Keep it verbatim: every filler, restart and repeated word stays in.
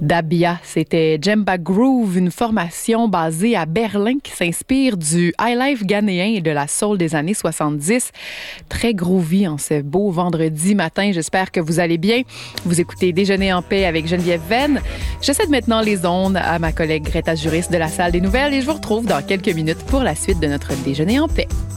Dabia, c'était Djemba Groove, une formation basée à Berlin qui s'inspire du highlife ghanéen et de la soul des années soixante-dix. Très groovy en ce beau vendredi matin. J'espère que vous allez bien. Vous écoutez Déjeuner en paix avec Geneviève Venn. Je cède maintenant les ondes à ma collègue Greta Juris de la Salle des Nouvelles et je vous retrouve dans quelques minutes pour la suite de notre Déjeuner en paix.